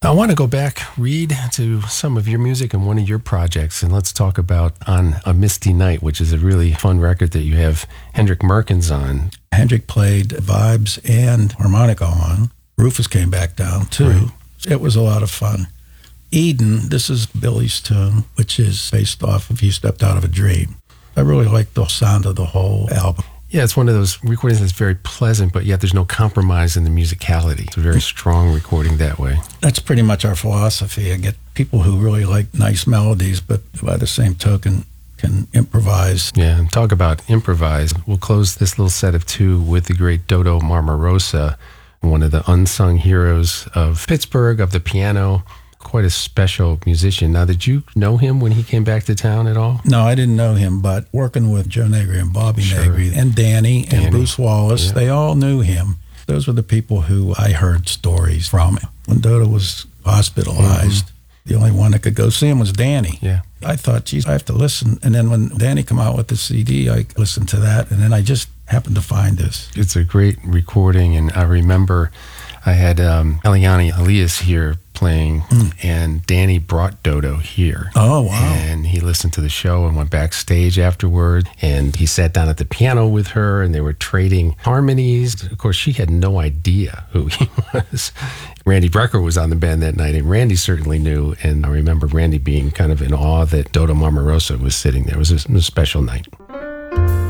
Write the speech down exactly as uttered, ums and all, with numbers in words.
I want to go back, Reed, to some of your music and one of your projects, and let's talk about On a Misty Night, which is a really fun record that you have Hendrick Merkins on. Hendrick played vibes and harmonica on. Rufus came back down, too. Right. It was a lot of fun. Eden, this is Billy's tune, which is based off of You Stepped Out of a Dream. I really like the sound of the whole album. Yeah, it's one of those recordings that's very pleasant, but yet there's no compromise in the musicality. It's a very strong recording that way. That's pretty much our philosophy. I get people who really like nice melodies, but by the same token, can improvise. Yeah, and talk about improvise. We'll close this little set of two with the great Dodo Marmarosa, one of the unsung heroes of Pittsburgh, of the piano. Quite a special musician. Now, did you know him when he came back to town at all? No, I didn't know him, but working with Joe Negri and Bobby sure. Negri and Danny, Danny and Bruce Wallace, yeah. they all knew him. Those were the people who I heard stories from. When Dodo was hospitalized, mm-hmm. the only one that could go see him was Danny. Yeah. I thought, geez, I have to listen. And then when Danny came out with the C D, I listened to that, and then I just happened to find this. It's a great recording, and I remember I had um, Eliane Elias here playing, mm. and Danny brought Dodo here. Oh, wow. And he listened to the show and went backstage afterward, and he sat down at the piano with her, and they were trading harmonies. Of course, she had no idea who he was. Randy Brecker was on the band that night, and Randy certainly knew, and I remember Randy being kind of in awe that Dodo Marmarosa was sitting there. It was a, it was a special night.